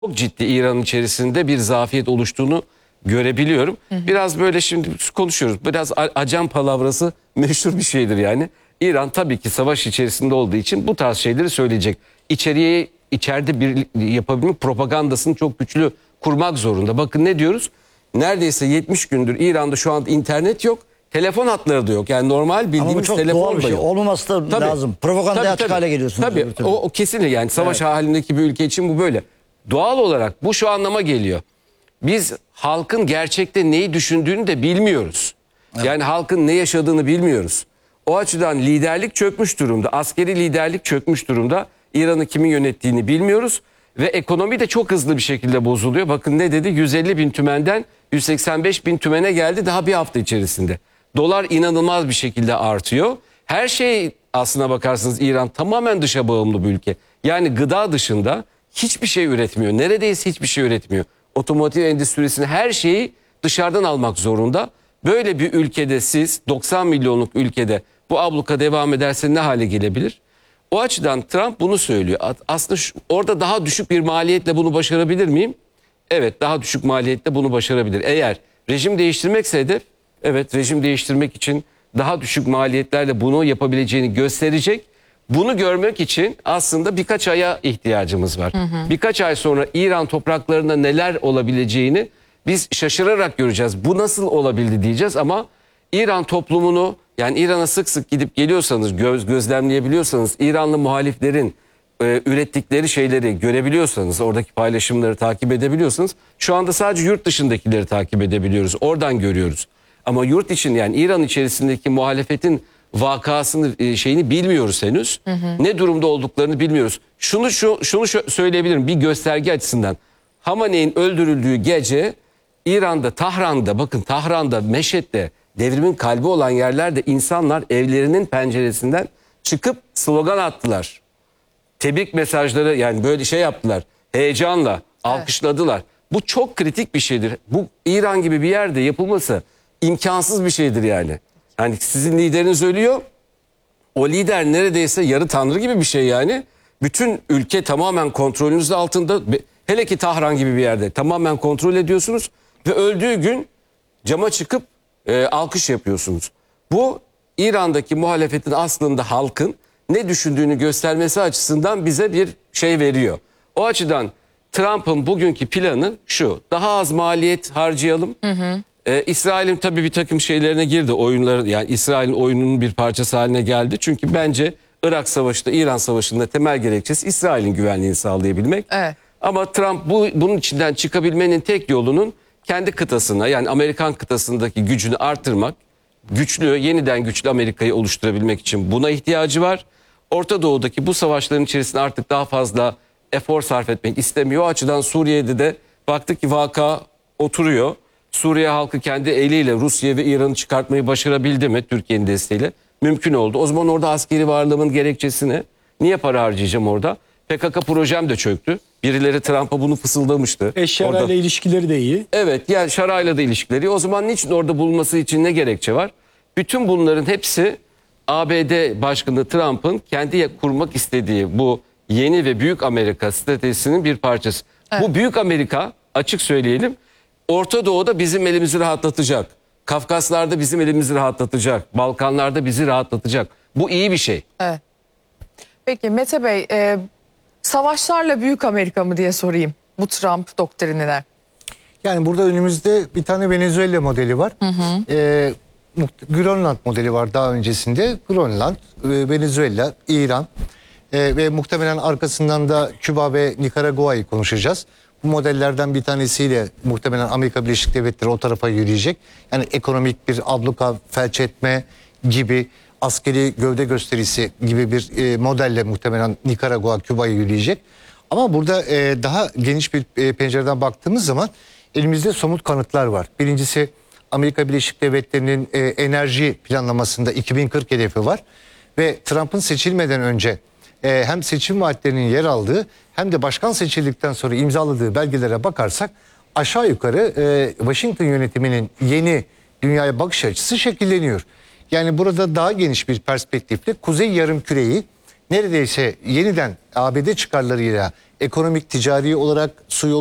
çok ciddi İran'ın içerisinde bir zafiyet oluştuğunu görebiliyorum. Biraz böyle şimdi konuşuyoruz. Biraz acem palavrası meşhur bir şeydir yani. İran tabii ki savaş içerisinde olduğu için bu tarz şeyleri söyleyecek. İçeride bir yapabilmek propagandasını çok güçlü kurmak zorunda. Bakın ne diyoruz? Neredeyse 70 gündür İran'da şu anda internet yok. Telefon hatları da yok. Yani normal bildiğimiz Ama bu çok telefon doğal bir da şey. yok. Olmaması da Tabii. lazım. Propagandaya açık Tabii. hale geliyorsunuz. Tabii o kesinlikle yani savaş halindeki bir ülke için bu böyle. Doğal olarak bu şu anlama geliyor. Biz halkın gerçekte neyi düşündüğünü de bilmiyoruz. Yani halkın ne yaşadığını bilmiyoruz. O açıdan liderlik çökmüş durumda. Askeri liderlik çökmüş durumda. İran'ı kimin yönettiğini bilmiyoruz. Ve ekonomi de çok hızlı bir şekilde bozuluyor. Bakın ne dedi? 150 bin tümenden 185 bin tümene geldi daha bir hafta içerisinde. Dolar inanılmaz bir şekilde artıyor. Her şey aslına bakarsanız İran tamamen dışa bağımlı bir ülke. Yani gıda dışında hiçbir şey üretmiyor. Neredeyse hiçbir şey üretmiyor. Otomotiv endüstrisini her şeyi dışarıdan almak zorunda. Böyle bir ülkede siz 90 milyonluk ülkede bu abluka devam ederse ne hale gelebilir? O açıdan Trump bunu söylüyor. Aslında orada daha düşük bir maliyetle bunu başarabilir miyim? Evet, daha düşük maliyetle bunu başarabilir. Eğer rejim değiştirmekse hedef, evet rejim değiştirmek için daha düşük maliyetlerle bunu yapabileceğini gösterecek. Bunu görmek için aslında birkaç aya ihtiyacımız var. Birkaç ay sonra İran topraklarında neler olabileceğini biz şaşırarak göreceğiz. Bu nasıl olabildi diyeceğiz ama İran toplumunu, yani İran'a sık sık gidip geliyorsanız, gözlemleyebiliyorsanız, İranlı muhaliflerin ürettikleri şeyleri görebiliyorsanız, oradaki paylaşımları takip edebiliyorsanız, şu anda sadece yurt dışındakileri takip edebiliyoruz. Oradan görüyoruz. Ama yurt için, yani İran içerisindeki muhalefetin vakasını, şeyini bilmiyoruz henüz. Ne durumda olduklarını bilmiyoruz. Şunu söyleyebilirim bir gösterge açısından. Hamaney'in öldürüldüğü gece İran'da, Tahran'da, bakın Tahran'da, Meşhed'de, devrimin kalbi olan yerlerde insanlar evlerinin penceresinden çıkıp slogan attılar. Tebrik mesajları, yani böyle şey yaptılar. Heyecanla alkışladılar. Bu çok kritik bir şeydir. Bu İran gibi bir yerde yapılması imkansız bir şeydir yani. Yani sizin lideriniz ölüyor. O lider neredeyse yarı tanrı gibi bir şey yani. Bütün ülke tamamen kontrolünüz altında. Hele ki Tahran gibi bir yerde tamamen kontrol ediyorsunuz. Ve öldüğü gün cama çıkıp alkış yapıyorsunuz. Bu İran'daki muhalefetin aslında halkın ne düşündüğünü göstermesi açısından bize bir şey veriyor. O açıdan Trump'ın bugünkü planı şu: daha az maliyet harcayalım. İsrail'in tabii bir takım şeylerine girdi, oyunları, yani İsrail'in oyununun bir parçası haline geldi. Çünkü bence Irak Savaşı'nda, İran Savaşı'nda temel gerekçesi İsrail'in güvenliğini sağlayabilmek. Evet. Ama Trump bunun içinden çıkabilmenin tek yolunun kendi kıtasına, yani Amerikan kıtasındaki gücünü artırmak, yeniden güçlü Amerika'yı oluşturabilmek için buna ihtiyacı var. Orta Doğu'daki bu savaşların içerisinde artık daha fazla efor sarf etmek istemiyor. O açıdan Suriye'de de baktık ki vaka oturuyor. Suriye halkı kendi eliyle Rusya ve İran'ı çıkartmayı başarabildi mi Türkiye'nin desteğiyle? Mümkün oldu. O zaman orada askeri varlığımın gerekçesini, niye para harcayacağım orada? PKK projem de çöktü. Birileri Trump'a bunu fısıldamıştı. Şarayla ilişkileri de iyi. Evet, yani Şarayla da ilişkileri. O zaman niçin orada bulunması için ne gerekçe var? Bütün bunların hepsi ABD Başkanı Trump'ın kendi kurmak istediği bu yeni ve büyük Amerika stratejisinin bir parçası. Evet. Bu büyük Amerika, açık söyleyelim, Orta Doğu'da bizim elimizi rahatlatacak. Kafkaslar'da bizim elimizi rahatlatacak. Balkanlar'da bizi rahatlatacak. Bu iyi bir şey. Evet. Peki Mete Bey, savaşlarla büyük Amerika mı diye sorayım bu Trump doktrinine. Yani burada önümüzde bir tane Venezuela modeli var. Grönland modeli var daha öncesinde. Grönland, Venezuela, İran ve muhtemelen arkasından da Küba ve Nikaragua'yı konuşacağız. Bu modellerden bir tanesiyle muhtemelen Amerika Birleşik Devletleri o tarafa yürüyecek. Yani ekonomik bir abluka felç etme gibi, askeri gövde gösterisi gibi bir modelle muhtemelen Nikaragua, Küba'ya yürüyecek. Ama burada daha geniş bir pencereden baktığımız zaman elimizde somut kanıtlar var. Birincisi, Amerika Birleşik Devletleri'nin enerji planlamasında 2040 hedefi var. Ve Trump'ın seçilmeden önce hem seçim vaatlerinin yer aldığı hem de başkan seçildikten sonra imzaladığı belgelere bakarsak aşağı yukarı Washington yönetiminin yeni dünyaya bakış açısı şekilleniyor. Yani burada daha geniş bir perspektifle Kuzey Yarımküre'yi neredeyse yeniden ABD çıkarlarıyla ekonomik, ticari olarak, su